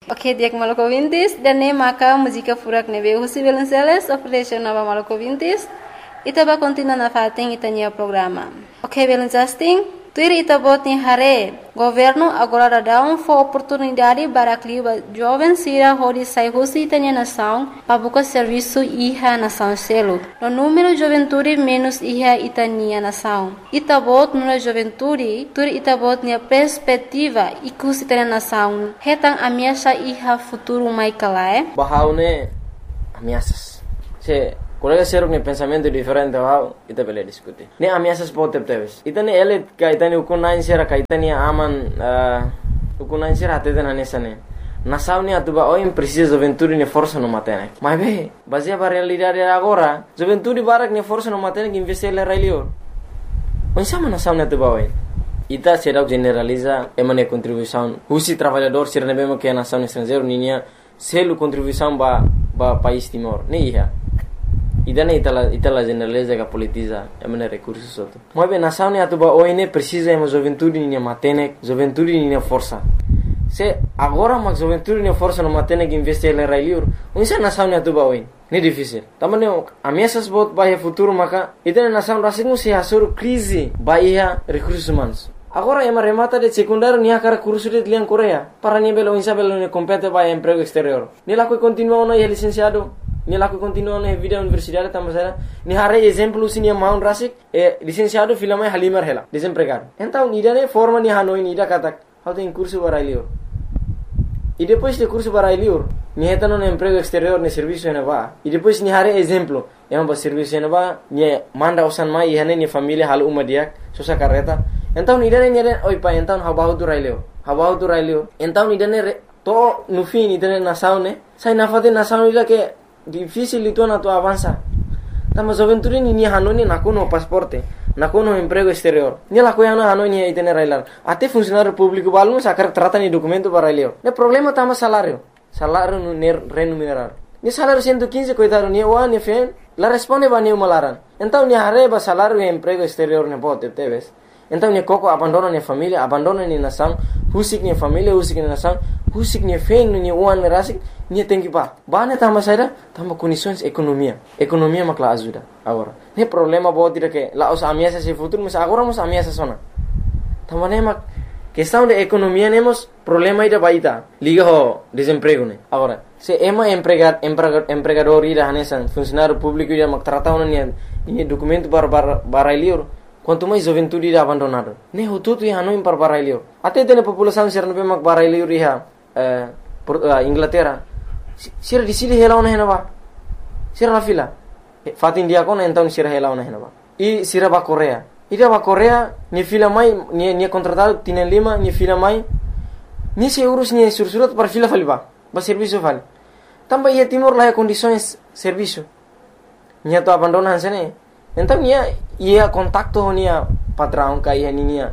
Ok, dia que maluco vintis, dan ne maka música furak nebe husi Velenceles, operation nova maluco vintis, itaba continua na fating itania programa. Ok, Velenceles, tuir itabot ni hare, governo agora dá oportunidade para que jovens sira hodi sai husi itania nação, pabuka serviço iha nação selo. No número de juventude menos iha itania nação. Itabot no juventude, tuir itabot ni perspectiva ikus itania nação. Hetang ameaça iha futuro mai kalae. Bahaune ameaças. Colega seruk ni pensamento diferente wow, ita bele diskuti. Ni ameaças pode teves. Ita ni ele kaitani ukunain sera kaitani aman ukunain sera atete na nesane. Nação ni atuba oi precisa juventude ni força no matene. Mas be, baseia para realidade agora, juventude barak ni força no matene que investir le railio. Onsama nação ni atuba oi. Ita será generaliza emane contribuição. Husi trabalhador sira nebema que nação estrangeiro ninya selu contribuição ba país Timor. Ni ia. Idana itala generaliza que politiza emane recursos soto. Mas bem, nação ni atuba oine precisa ema juventude ni matene, juventude ni força. Se agora mas juventude ni força no matene que investir le railiur, unsa nação ni atuba oine. Ni difícil. Tamane ameaças bot bahia futuro maka idana nação rasingu se hasur crise bahia recursos humanos. Agora ema remata de secundário ni akara curso de lian Coreia para ni belo insa belo ni compete bahia emprego exterior. Ni la que continua no licenciado. Ni laku continua na vida universidade tamasera ni hare exemplo sinia maun rasik licenciado filama halimar hela desempregado então idane forma ni hanoi ni ida katak how tem curso barailior e depois de curso barailior ni hetano no emprego exterior ni serviço na va e depois ni hare exemplo ba serviço na va ni manda osan mai hane ni família hal umadiak sosa carreta então idane ni oi pa então habahu tu railio então idane to no fim idane nação ne sai nafate nação ida que difícil itu na tu avança. Tama juventude ni hanoni nakuno pasporte, nakuno emprego exterior. Ni la coia na hanoni itene railar. Até funcionário público balmo sacar trata ni documento para railio. Ne problema tama salário no remunerar. Ni salário 115 coitado ni wa ni fen, la responde ba ni malaran. Então ni arreba salário e emprego exterior ne bote teves. Então ni koko abandona ni família, abandona ni nação, husik ni família, husik ni nação, husik ni fen ni uan rasik. Ni tem que pá. Bane tama saída, tama condições economia. Economia makla ajuda agora. Ne problema bo tira que lá os ameaças se futuro, mas agora nos ameaças sona. Tama ne mak questão de economia nemos problema ida baita. Liga ho desemprego ne. Agora, se ema empregador ida hanesan funcionário público ida mak trata ni documento para lior. Quanto mais juventude ida abandonado. Ne ho tudo ia no para barailio. Até tem população ser no mak barailio iha Inglaterra. Sira di sini hela ona henaba. Sira la fila. Fat India kon então sira hela ona henaba. E sira ba Coreia. Ida ba Coreia ni fila mai ni contratado tienen lima ni fila mai. Ni se urus ni sursurat para fila faliba. Ba serviço fal. Tamba ia Timor la condições serviço. Ni to abandonan sene. Então ia contacto ni patrão kai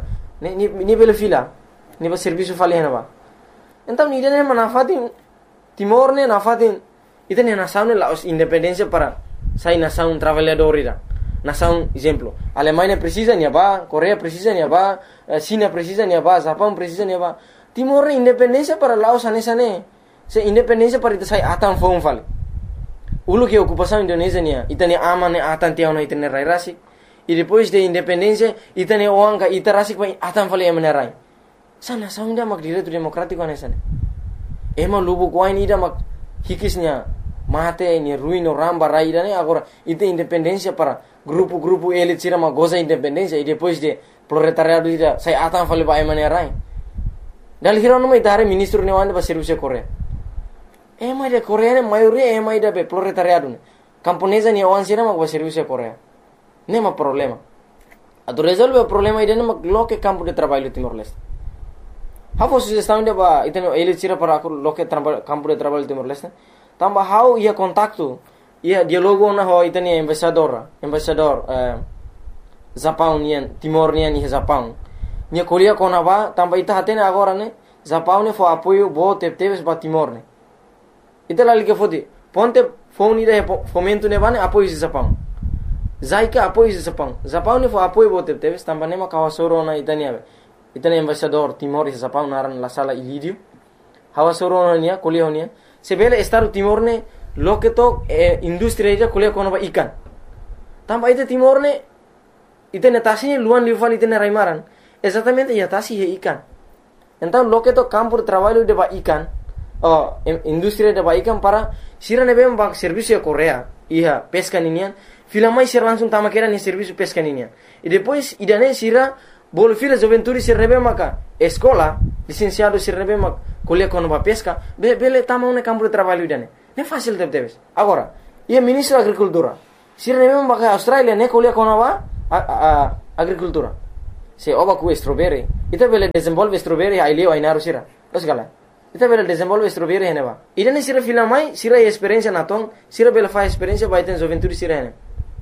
ni bela fila. Ni ba serviço fali henaba. Então ni dene manafatin Timor ne nafatin itene nação ne la independência para sai nação trabalhador ira. Nação exemplo, Alemanha precisa ni ba, Coreia precisa ni ba, China precisa ni ba, Japão precisa ni ba. Timor ne independência para Laos anesane. Se independência para ita sai atan fon fal. Ulu que ocupação Indonésia ni itene amane atan tiao na itene rai rasi. E depois de independência itene oanga ita rasi pa atan fali amenerai. Sana saunda mak direito democrático anesane. Ema lubu kuain ida mak hikisnya mate ni ruino ramba raida ne agora ite independência para grupo elite sira mak goza independência e depois de proletariado ida sai atan fali ba emane rai. Dal hirono mai dare ministro ne wande ba serviço Coreia. Ema de Coreia ne maioria ema ida be proletariado ne. Camponesa ni wan sira mak ba serviço Coreia. Nema problema. Ado resolve o problema ida ne mak loke campo de trabalho Timor-Leste. How sugestão de ba iteno ele tira para loke campo de trabalho Timor-Leste. Tamba how ia contacto ia dialogo na ho iteni embaixador Japão nian Timor nian ni Japão. Nia kolia kona ba tamba ita hatene agora ne Japão ne fo apoio bo teves ba Timor ne. Ita lali ke fodi ponte phone ida fomento ne bane apoio de Japão. Zaika apoio de Japão. Japão ne fo apoio bo teves tamba ne ma kawasoro na itani ave. Itani embaixador Timor e Japão naran la sala Ilírio. hawa soro nia kuliah nia sebele Estado Timor ne loke to industri ida kuliah kono ba ikan tamba ite Timor ne ite netasi luan liuvan ite raimaran exatamente ya tasi he ikan então loke to campo de trabalho de ba ikan industri de ba ikan para sira nebe ba serviço Korea ia pesca ninian filamai sira langsung tama kera ni serviço pesca ninian e depois idane sira bolo fila juventude sira nebe maka escola licenciado sira nebe mak kuliah kono ba pesca bele tama un campo de trabalho idane ne fácil debes agora ia ministro agricultura sira nebe maka Australia ne kuliah kono ba agricultura se oba ku strawberry ita bele desenvolve strawberry ai leo ai naru sira os gala ita bele desenvolve strawberry heneba idane sira filamai sira experiência naton sira bele fa experiência ba iten juventude sira hene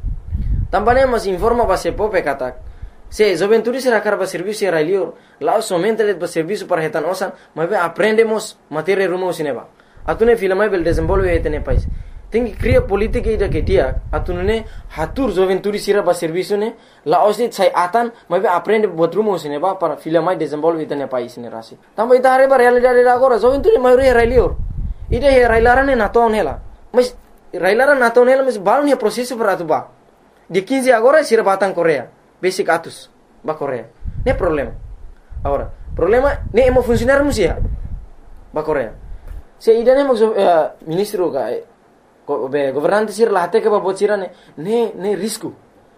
tambane mas informa ba se pope katak se juventude sira karba serviço era leo lá somente le serviço para retan osan mas aprendemos matéria rumo sineba atune filamai bele desenvolve etene país tem que criar política ida que dia atunune hatur juventude sira ba serviço ne la osni sai atan mas aprende botrumo sineba para filamai desenvolve etene país ne rasi tamba ida hare ba realidade agora juventude maioria era leo ida he railarane naton hela mas railaran naton hela mas balon he processo para atuba de 15 agora sira batang Korea basic atus ba Korea ne problema agora problema ne emo funcionar musia ba Korea se ida ne mo ministro ga governante sir lahte ke babot sira ne risco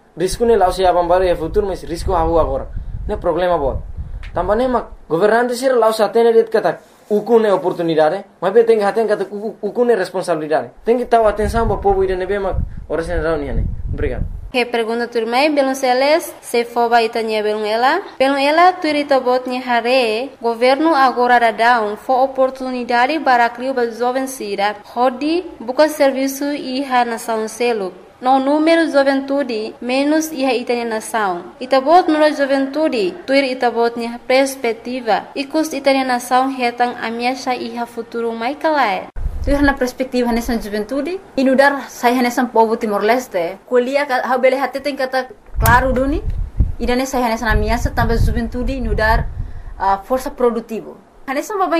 ne lao sia bambaro e futuro mas risco havu agora ne problema bot tambane mak governante sir lao satene dit kata ukune oportunidade mas be tem haten kata ukune responsabilidade tem que tahu atenção bo povo ida nebe mak ora sen rauni ne obrigado. Que pergunta turmai belum seles se foba itanya belum ela turita botnya hare governo agora dadão fo oportunidade para criar ba jovem sira hodi buka serviço iha nação selo no número juventude menos iha itanya nação itabot no juventude tuir itabotnya perspectiva ikus itanya nação hetang amiasha iha futuro mai kalai. Tuh na perspektif hanesan juventude inudar sai hanesan povo Timor-Leste kuliah ha bele hatte tem kata claro duni idane sai hanesan amiasa tambah juventude inudar força produtivo hanesan baba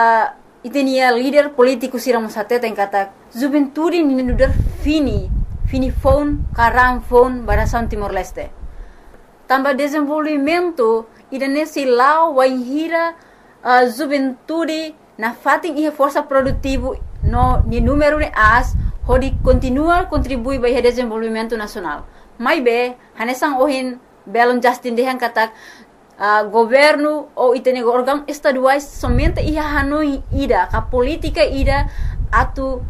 itenia líder político sira musate tem kata juventude inudar fini phone karam phone barasan Timor-Leste tambah desenvolvimento idane silau waihira juventude na fating ia força produtivo no ni número de as hodi continua contribui para o desenvolvimento nacional mai be hanesang ohin belon justin dehan katak governo ou itene órgão estaduais somente ia hanoi ida ka política ida atu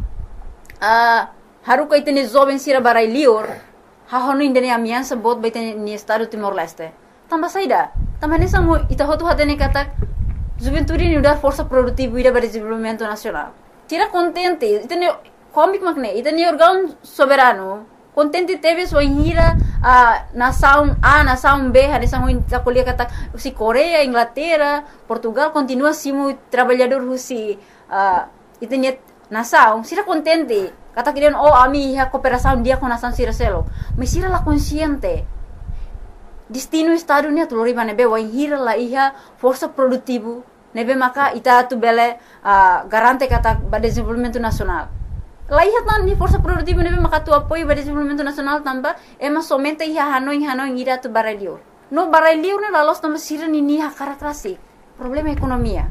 haruka itene jovem sira barai lior ha hanoi indene amiansa bot baitene ni estado Timor-Leste tamba saida tamba hanesang ita hotu hatene katak juventude ni udar força produtiva ida para desenvolvimento nacional tira contente itene comic makne itene órgão soberano contente teve sua hira nação A nação B hanesang ita kuliah kata si Korea Inglaterra Portugal continua simu trabalhador husi itene nação sira contente kata kirian ami ha cooperação dia com nação sira selo mas sira la consciente destino estado ni atulori banebe wa hira la iha força produtivo nebe maka ita tu bele garante kata ba desenvolvimento nacional la iha tan ni força produtivo nebe maka tu apoio ba desenvolvimento nacional tamba ema somente iha hanoi ira tu baralio no baralio ne la los tamba sira ni ha karakrasi problema ekonomia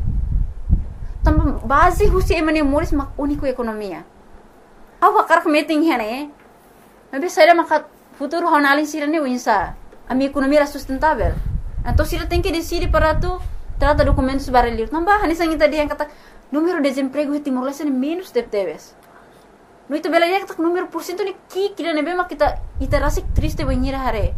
tamba base husi emane moris mak único ekonomia awa karak meeting hene nebe saira maka futuro honalin sira ni winsa a minha economia era sustentável. Então, se ele tem que decidir para tu trata documentos baralhos, não vai, hanisang ita dia kata número de desemprego em Timor-Leste é menos de teves. No itu bela dia kata número porcento ni kira nebe mak kita rasik triste banhira hare.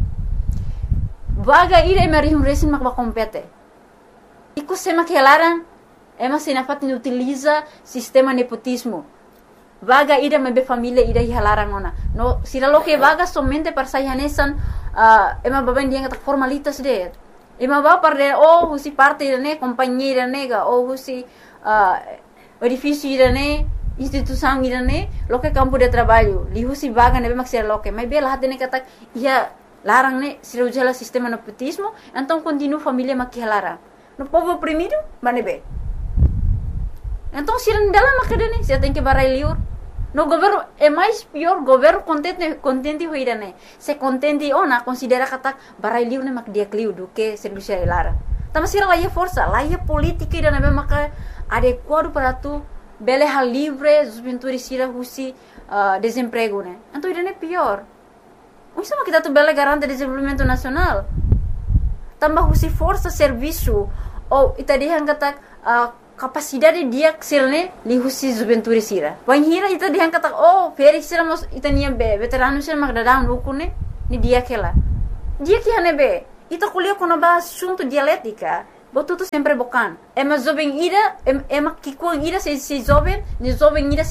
Vaga ira emarihum resin mak bakompete. Iku sema kelaran ema sinafat ni utiliza sistema nepotismo. Vaga ida mebe família ida hilaran ona. No sira lo que vaga somente para sai hanesan ema baban dia kata formalitas de. Ema ba parde husi parte ne companhia nega husi edifício ne instituição ne lo que campo de trabalho. Li husi vaga nebe mak sira lo que mai bela hatene kata ia larang ne sira ujala sistema nepotismo, então continua família mak hilaran. No povo oprimido, manebe. Então, se não dela macadane, você tem que barai liur. No governo é mais pior, governo contente hoira né. Se contente ona considera kata barai liur né mak dia kliu do que serviço lara. Tama sira lá força, lá política ida né maka adequado para tu bele hal livre, juventude sira husi desemprego né. Então ida né pior. Isso mak kita tu bele garante desenvolvimento nacional. Tambah husi força serviço ou ita dia kata capacidade dia sirne li husi juventude sira. Wan hira ita dia kata feri sira mos ita nia be veterano sira mak dadang ukune ni dia kela. Dia que hane be ita kuliah kono ba assunto dialética. Botuto sempre bocan. Ema jovem ira ema kikuang ira se jovem, ni jovem ira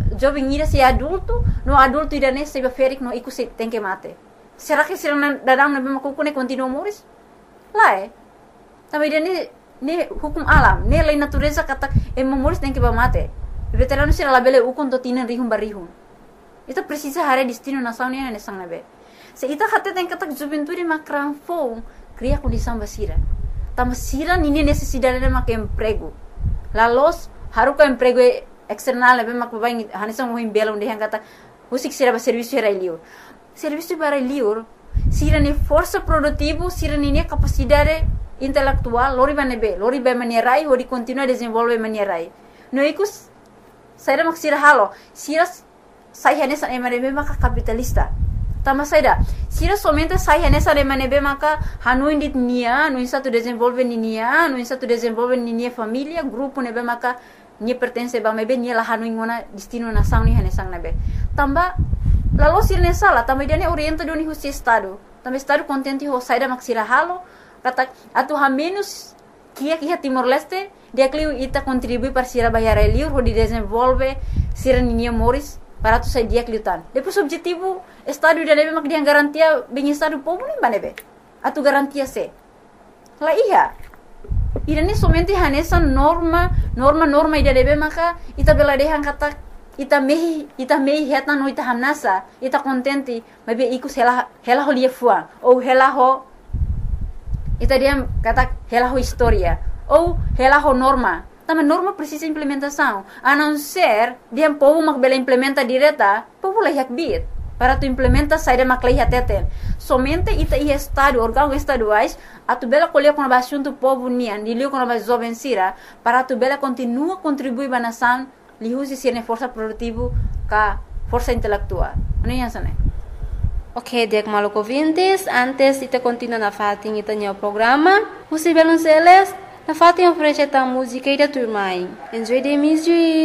se adulto, no adulto ira ne se ferik no iku se tem que mate. Será que sira dadang na be makukune continua moris? Lá também ne hukum alam, ne lei natureza kata moris tem que mate. Veterano sira labele ukun to tinan rihum barihum. Ita precisa hare destino nação ne ne sang nabe. Se ita kata tem kata juventude makran fo cria condição basira. Tama sira nini necessidade de mak emprego. Lalos haruka emprego external nabe mak babai hanisang mo himbela onde hang kata usik sira ba serviço era liur. Serviço para liur sira ni força produtivo, sira ni capacidade intelectual, lori ba manierai, ori continua desenvolve manierai. No ikus saira mak sira halo, sira sai hanesa emanebe maka capitalista. Tama saida, sira somente sai hanesa emanebe maka hanu indit nia, no insa tu desenvolve nia, no insa tu desenvolve nia família, grupo nebe maka nia pertence ba mebe nia la hanu ingona destino nação ni hanesang nebe. Tamba lalu sira nesala, tamba dia ne orienta do ni husi estado. Tamba estado contente ho saida mak sira halo, kata atu ha menos kia Timor Leste, dia kliu ita contribui para sira bayar liur ho di desenvolve sira nia moris para tu sai dia kliutan. Depois objetivo estado dia nebe mak dia garantia bem estado povo nem banebe. Atu garantia se. La iya. Ida ni somente hanesa norma ida nebe maka ita bela dehan kata ita mehi heta no ita hamnasa ita contente mebe ikus hela ho lia fuang ou hela ho ita dia kata hela ho historia ou hela ho norma. Tama norma precisa implementação. A não ser dia povo mak bela implementa direta, povo lah yak bit. Para tu implementa saída mak lah teten. Somente ita ia estado, órgão estaduais, a tu bela colher com a assunto povo nian, dilio com a jovem sira, para tu bela continua contribuir ba nação, li usi sirne força produtivo ka força intelectual. Ano yan sana? Ok, dek maluco vintes, antes ita continua na fatin ita nyo programa, usi belon seles, na fatin oferece ta música ida turmai. Enjoy the music.